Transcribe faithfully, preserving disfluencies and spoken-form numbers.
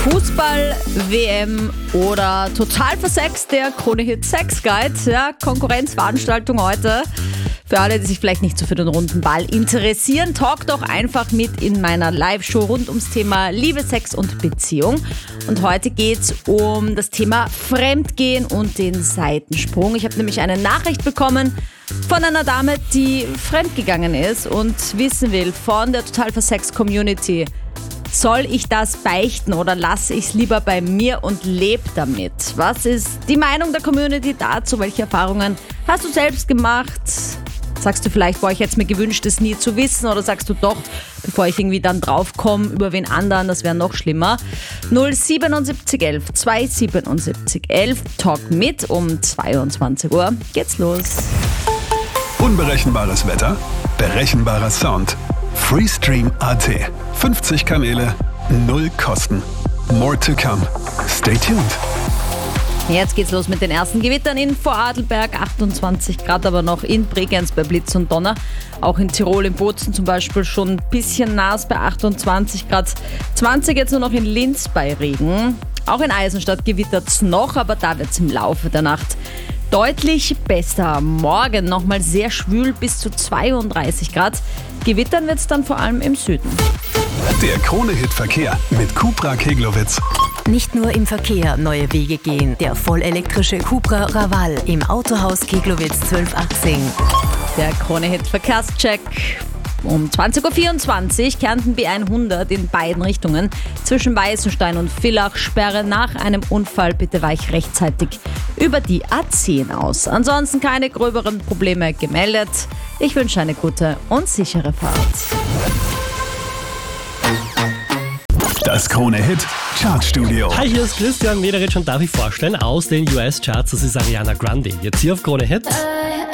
Fußball, W M oder total versext, der Krone-Hit Sex Guide. Ja, Konkurrenzveranstaltung heute. Für alle, die sich vielleicht nicht so für den runden Ball interessieren, talk doch einfach mit in meiner Live-Show rund ums Thema Liebe, Sex und Beziehung. Und heute geht's um das Thema Fremdgehen und den Seitensprung. Ich habe nämlich eine Nachricht bekommen von einer Dame, die fremdgegangen ist und wissen will von der Total Versext Community. Soll ich das beichten oder lasse ich es lieber bei mir und lebe damit? Was ist die Meinung der Community dazu? Welche Erfahrungen hast du selbst gemacht? Sagst du vielleicht, boah, ich hätte es mir gewünscht, es nie zu wissen? Oder sagst du doch, bevor ich irgendwie dann draufkomme, über wen anderen, das wäre noch schlimmer? null siebenundsiebzig elf zweihundertsiebenundsiebzig elf, talk mit um zweiundzwanzig Uhr. Geht's los. Unberechenbares Wetter, berechenbarer Sound. Freestream Punkt a t. fünfzig Kanäle, null Kosten. More to come. Stay tuned. Jetzt geht's los mit den ersten Gewittern in Vorarlberg, achtundzwanzig Grad, aber noch in Bregenz bei Blitz und Donner. Auch in Tirol, in Bozen zum Beispiel schon ein bisschen nass bei achtundzwanzig Grad. zwanzig jetzt nur noch in Linz bei Regen. Auch in Eisenstadt gewittert's noch, aber da wird's im Laufe der Nacht deutlich besser. Morgen nochmal sehr schwül bis zu zweiunddreißig Grad. Gewittern wird's dann vor allem im Süden. Der Krone-Hit Verkehr mit Cupra Keglowitz. Nicht nur im Verkehr neue Wege gehen. Der vollelektrische Cupra Raval im Autohaus Keglowitz zwölf achtzehn. Der Krone-Hit Verkehrscheck. Um zwanzig Uhr vierundzwanzig Kärnten B hundert in beiden Richtungen. Zwischen Weißenstein und Villach Sperre nach einem Unfall. Bitte weich rechtzeitig über die A zehn aus. Ansonsten keine gröberen Probleme gemeldet. Ich wünsche eine gute und sichere Fahrt. Das Krone-Hit Chartstudio. Hi, hier ist Christian Mederich und darf ich vorstellen aus den U S-Charts, das ist Ariana Grande. Jetzt hier auf Krone-Hit.